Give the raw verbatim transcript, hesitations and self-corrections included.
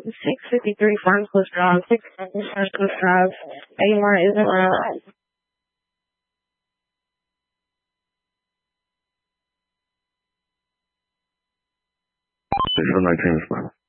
six fifty-three Farms Coast Drive, six fifty-three Farms Coast Drive. Eddie Martin isn't around. six nineteen is fine.